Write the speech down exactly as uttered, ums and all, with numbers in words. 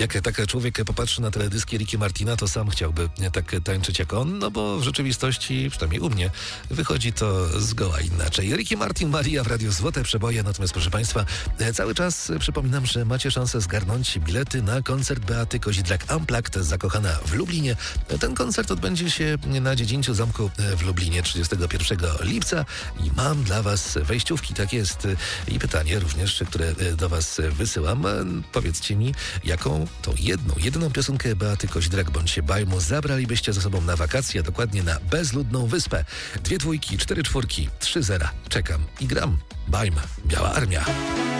Jak tak człowiek popatrzy na teledyski Ricky Martina, to sam chciałby tak tańczyć jak on, no bo w rzeczywistości, przynajmniej u mnie, wychodzi to zgoła inaczej. Ricky Martin, Maria w Radiu Złote Przeboje, natomiast proszę Państwa, cały czas przypominam, że macie szansę zgarnąć bilety na koncert Beaty Kozidrak Unplugged, zakochana w Lublinie. Ten koncert odbędzie się na dziedzińcu zamku w Lublinie trzydziestego pierwszego lipca i mam dla Was wejściówki, tak jest. I pytanie również, które do Was wysyłam. Powiedzcie mi, jaką tą jedną, jedyną piosenkę Beaty Kozidrak bądź Bajmu zabralibyście ze sobą na wakacje, a dokładnie na bezludną wyspę. Dwie dwójki, cztery czwórki, trzy zera. Czekam i gram. Bajm, Biała Armia.